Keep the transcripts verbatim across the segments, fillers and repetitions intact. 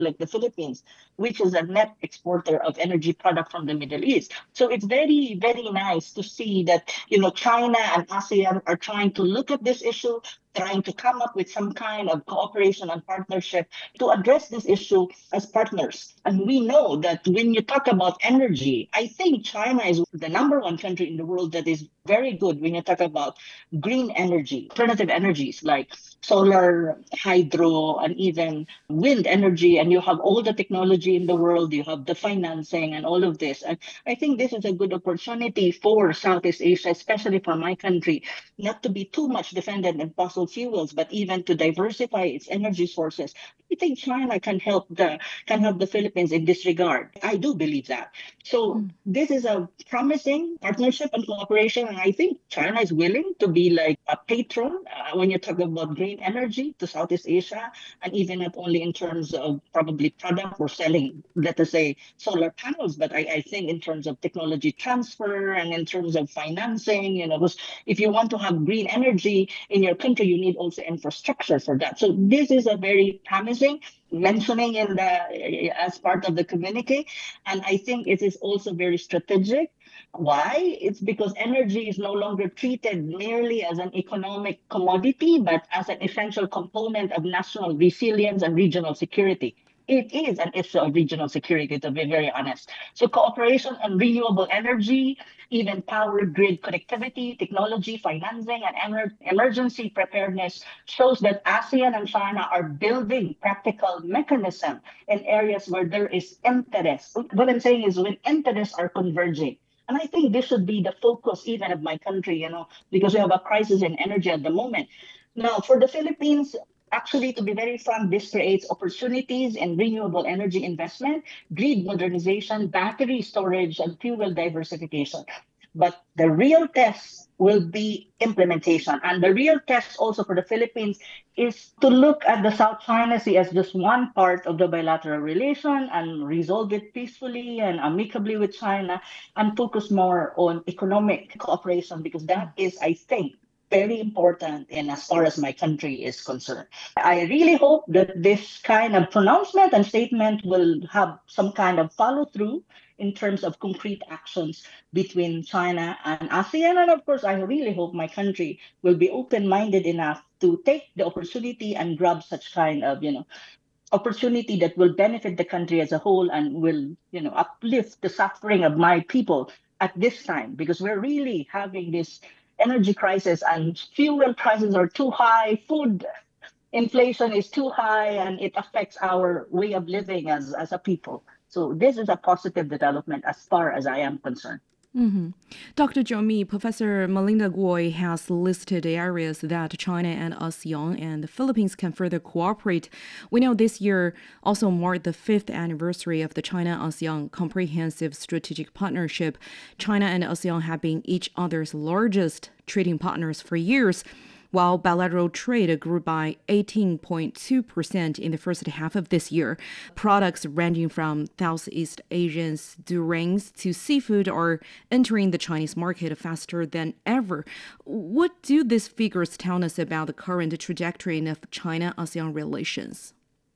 like the Philippines, which is a net exporter of energy product from the Middle East. So it's very, very nice to see that, you know, China and ASEAN are trying to look at this issue, trying to come up with some kind of cooperation and partnership to address this issue as partners. And we know that when you talk about energy, I think China is the number one country in the world that is very good when you talk about green energy, alternative energies like solar, hydro, and even wind energy. And you have all the technology in the world, you have the financing and all of this. And I think this is a good opportunity for Southeast Asia, especially for my country, not to be too much dependent on fossil fuels, but even to diversify its energy sources. I think China can help the can help the Philippines in this regard. I do believe that. So Mm. this is a promising partnership and cooperation, and I think China is willing to be like a patron uh, when you talk about green energy to Southeast Asia, and even not only in terms of probably product or selling, let us say solar panels, but I, I think in terms of technology transfer and in terms of financing, you know, because if you want to have green energy in your country, you need also infrastructure for that. So this is a very promising mentioning in the as part of the communique, and I think it is also very strategic. Why? It's because energy is no longer treated merely as an economic commodity, but as an essential component of national resilience and regional security. It is an issue of regional security, to be very honest. So, cooperation on renewable energy, even power grid connectivity, technology, financing, and emer- emergency preparedness shows that ASEAN and China are building practical mechanism in areas where there is interest. What I'm saying is when interests are converging. And I think this should be the focus even of my country, you know, because we have a crisis in energy at the moment. Now, for the Philippines, actually, to be very frank, this creates opportunities in renewable energy investment, grid modernization, battery storage, and fuel diversification. But the real test will be implementation. And the real test also for the Philippines is to look at the South China Sea as just one part of the bilateral relation and resolve it peacefully and amicably with China and focus more on economic cooperation because that is, I think, very important in as far as my country is concerned. I really hope that this kind of pronouncement and statement will have some kind of follow through in terms of concrete actions between China and ASEAN. And of course, I really hope my country will be open minded enough to take the opportunity and grab such kind of, you know, opportunity that will benefit the country as a whole and will, you know, uplift the suffering of my people at this time because we're really having this energy crisis and fuel prices are too high, food inflation is too high, and it affects our way of living as, as a people. So this is a positive development as far as I am concerned. hmm Doctor Jomi, Professor Melinda Goy has listed areas that China and ASEAN and the Philippines can further cooperate. We know this year also marked the fifth anniversary of the China-ASEAN Comprehensive Strategic Partnership. China and ASEAN have been each other's largest trading partners for years, while bilateral trade grew by eighteen point two percent in the first half of this year. Products ranging from Southeast Asian durians to seafood are entering the Chinese market faster than ever. What do these figures tell us about the current trajectory of China-ASEAN relations?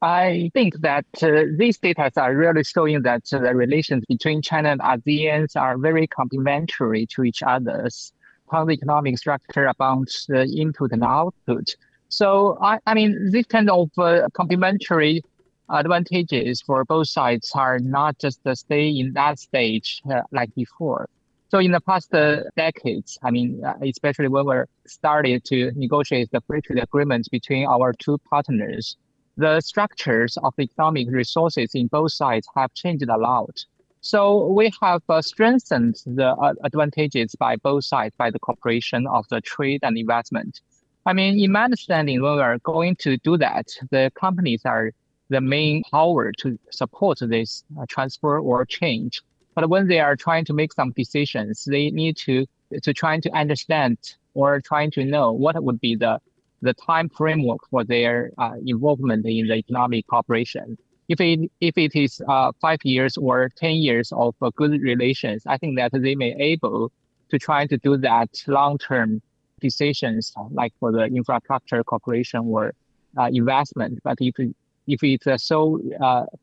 I think that uh, these data are really showing that uh, the relations between China and ASEAN are very complementary to each other's how the economic structure about the input and output. So, I, I mean, this kind of uh, complementary advantages for both sides are not just to stay in that stage uh, like before. So in the past uh, decades, I mean, uh, especially when we started to negotiate the free trade agreements between our two partners, the structures of the economic resources in both sides have changed a lot. So we have uh, strengthened the uh, advantages by both sides by the cooperation of the trade and investment. I mean, in my understanding, when we are going to do that, the companies are the main power to support this uh, transfer or change. But when they are trying to make some decisions, they need to to trying to understand or trying to know what would be the the time framework for their uh, involvement in the economic cooperation. If it if it is uh, five years or ten years of uh, good relations, I think that they may able to try to do that long-term decisions uh, like for the infrastructure cooperation or uh, investment. But if if it's uh, so uh,